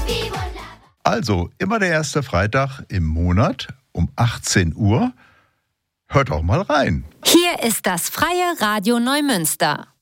Also, immer der erste Freitag im Monat um 18 Uhr. Hört auch mal rein. Hier ist das Freie Radio Neumünster.